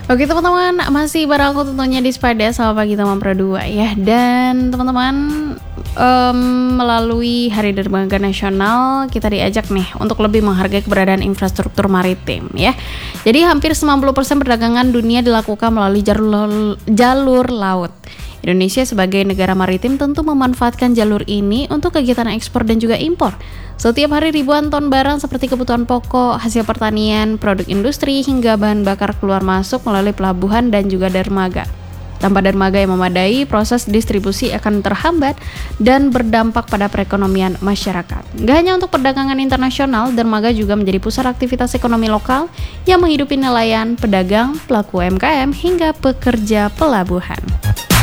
Oke teman-teman, masih bareng aku tentunya di Spada sama Pagi Teman Pro 2 ya. Dan teman-teman, melalui Hari Dermaga Nasional kita diajak nih untuk lebih menghargai keberadaan infrastruktur maritim ya. Jadi hampir 90% perdagangan dunia dilakukan melalui jalur laut. Indonesia sebagai negara maritim tentu memanfaatkan jalur ini untuk kegiatan ekspor dan juga impor. Setiap hari ribuan ton barang seperti kebutuhan pokok, hasil pertanian, produk industri, hingga bahan bakar keluar masuk melalui pelabuhan dan juga dermaga. Tanpa dermaga yang memadai, proses distribusi akan terhambat dan berdampak pada perekonomian masyarakat. Gak hanya untuk perdagangan internasional, dermaga juga menjadi pusat aktivitas ekonomi lokal yang menghidupi nelayan, pedagang, pelaku UMKM, hingga pekerja pelabuhan.